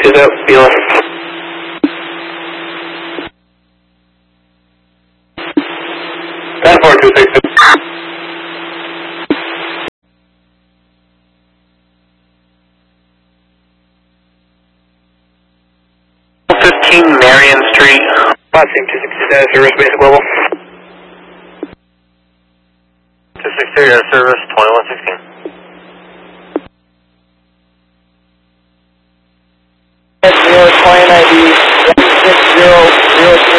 260, BLS. That's 4260. 15 Marion Street. Same 260 status, service basic level. 260 out of service, 2116. Client ID 16002.